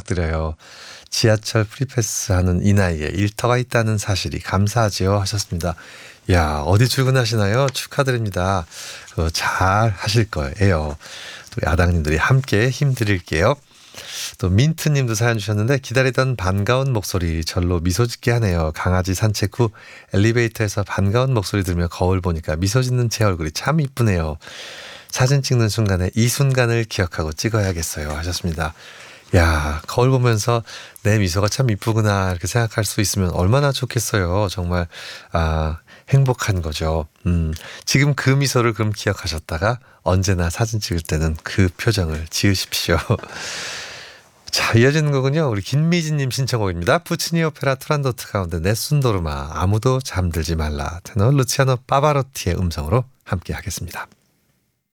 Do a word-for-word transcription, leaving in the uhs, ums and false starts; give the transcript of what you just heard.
부탁드려요. 지하철 프리패스하는 이 나이에 일터가 있다는 사실이 감사하지요 하셨습니다. 야, 어디 출근하시나요? 축하드립니다. 어, 잘 하실 거예요. 또 야당님들이 함께 힘드릴게요. 또 민트님도 사연 주셨는데 기다리던 반가운 목소리 절로 미소 짓게 하네요. 강아지 산책 후 엘리베이터에서 반가운 목소리 들으며 거울 보니까 미소 짓는 제 얼굴이 참 이쁘네요. 사진 찍는 순간에 이 순간을 기억하고 찍어야겠어요 하셨습니다. 야, 거울 보면서 내 미소가 참 이쁘구나 이렇게 생각할 수 있으면 얼마나 좋겠어요. 정말 아, 행복한 거죠. 음, 지금 그 미소를 그럼 기억하셨다가 언제나 사진 찍을 때는 그 표정을 지으십시오. 자, 이어지는 곡은요. 우리 김미진님 신청곡입니다. 푸치니 오페라 투란도트 가운데 네순도르마 아무도 잠들지 말라 테너 루치아노 파바로티의 음성으로 함께 하겠습니다.